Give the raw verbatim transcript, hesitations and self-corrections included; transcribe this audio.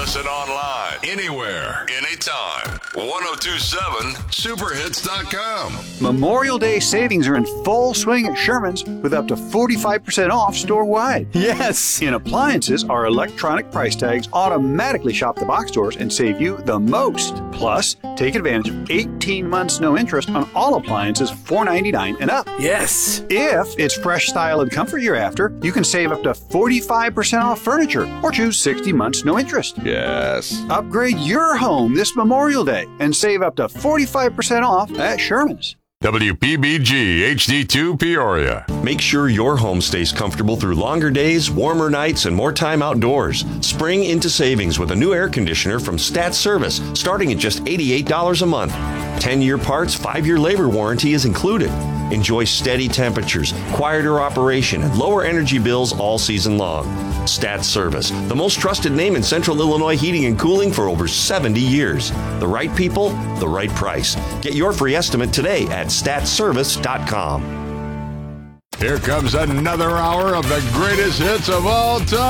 Listen online, anywhere, anytime. ten twenty-seven super hits dot com. Memorial Day savings are in full swing at Sherman's with up to forty-five percent off store-wide. Yes! In appliances, our electronic price tags automatically shop the box stores and save you the most. Plus, take advantage of eighteen months no interest on all appliances four ninety-nine and up. Yes! If it's fresh style and comfort you're after, you can save up to forty-five percent off furniture or choose sixty months no interest. Yes! Upgrade your home this Memorial Day and save up to forty-five percent off at Sherman's. W P B G H D two Peoria. Make sure your home stays comfortable through longer days, warmer nights, and more time outdoors. Spring into savings with a new air conditioner from Stat Service, starting at just eighty-eight dollars a month. ten-year parts, five-year labor warranty is included. Enjoy steady temperatures, quieter operation, and lower energy bills all season long. Stat Service, the most trusted name in Central Illinois heating and cooling for over seventy years. The right people, the right price. Get your free estimate today at stat service dot com. Here comes another hour of the greatest hits of all time.